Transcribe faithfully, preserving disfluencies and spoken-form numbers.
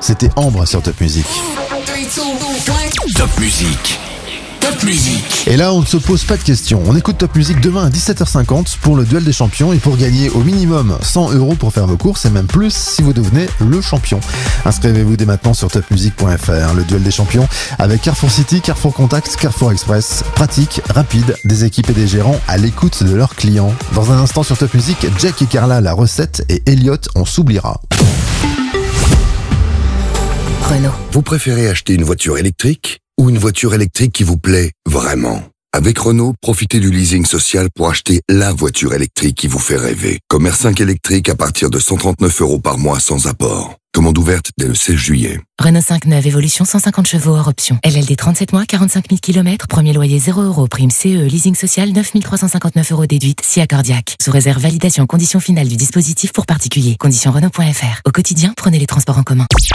c'était Ambre sur Top Music. Top Music. Top Music. Et là, on ne se pose pas de questions. On écoute Top Music demain à dix-sept heures cinquante pour le duel des champions et pour gagner au minimum cent euros pour faire vos courses et même plus si vous devenez le champion. Inscrivez-vous dès maintenant sur top music point f r. Le duel des champions avec Carrefour City, Carrefour Contact, Carrefour Express. Pratique, rapide, des équipes et des gérants à l'écoute de leurs clients. Dans un instant sur Top Music, Jack et Carla, la recette, et Elliot, on s'oubliera. Renault. Vous préférez acheter une voiture électrique ou une voiture électrique qui vous plaît vraiment? Avec Renault, profitez du leasing social pour acheter la voiture électrique qui vous fait rêver. Comme R cinq électrique à partir de cent trente-neuf euros par mois sans apport. Commande ouverte dès le seize juillet. Renault cinq neuf Évolution cent cinquante chevaux hors option. L L D trente-sept mois, quarante-cinq mille kilomètres. Premier loyer zéro euros. Prime C E. Leasing social neuf mille trois cent cinquante-neuf euros déduite. Si accordiaque. Sous réserve validation conditions finales du dispositif pour particuliers. Conditions Renault point f r. Au quotidien, prenez les transports en commun.